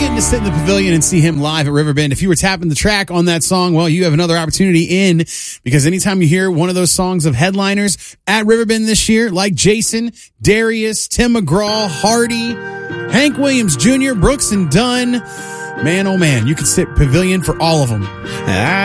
getting to sit in the pavilion and see him live at Riverbend. If you were tapping the track on that song, well, you have another opportunity in, because anytime you hear one of those songs of headliners at Riverbend this year, like Jason, Darius, Tim McGraw, Hardy, Hank Williams Jr., Brooks and Dunn, man, oh man, you can sit pavilion for all of them.